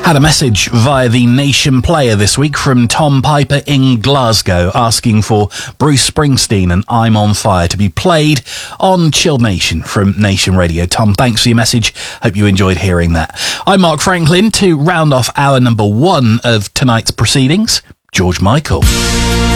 Had a message via the Nation Player this week from Tom Piper in Glasgow asking for Bruce Springsteen and I'm on Fire to be played on Chilled Nation from Nation Radio. Tom, thanks for your message. Hope you enjoyed hearing that. I'm Mark Franklin. To round off hour number 1 of tonight's proceedings, George Michael.